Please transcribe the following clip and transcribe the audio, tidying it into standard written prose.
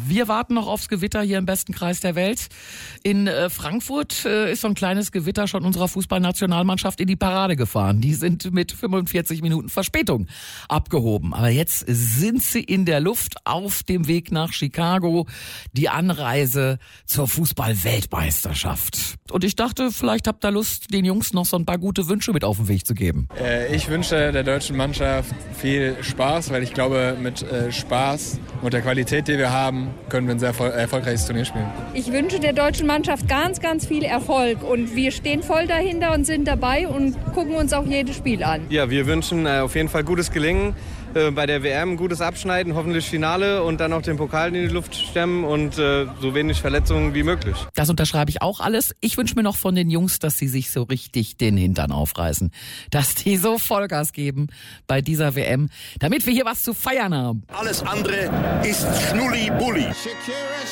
Wir warten noch aufs Gewitter hier im besten Kreis der Welt. In Frankfurt ist so ein kleines Gewitter schon unserer Fußballnationalmannschaft in die Parade gefahren. Die sind mit 45 Minuten Verspätung abgehoben. Aber jetzt sind sie in der Luft auf dem Weg nach Chicago. Die Anreise zur Fußball-Weltmeisterschaft. Und ich dachte, vielleicht habt ihr Lust, den Jungs noch so ein paar gute Wünsche mit auf den Weg zu geben. Ich wünsche der deutschen Mannschaft viel Spaß, weil ich glaube, mit Spaß und der Qualität, die wir haben, können wir ein sehr erfolgreiches Turnier spielen. Ich wünsche der deutschen Mannschaft ganz, ganz viel Erfolg und wir stehen voll dahinter und sind dabei und gucken uns auch jedes Spiel an. Ja, wir wünschen auf jeden Fall gutes Gelingen bei der WM, gutes Abschneiden, hoffentlich Finale und dann auch den Pokal in die Luft stemmen und so wenig Verletzungen wie möglich. Das unterschreibe ich auch alles. Ich wünsche mir noch von den Jungs, dass sie sich so richtig den Hintern aufreißen. Dass die so Vollgas geben bei dieser WM, damit wir hier was zu feiern haben. Alles andere ist Schnulli-Bulli.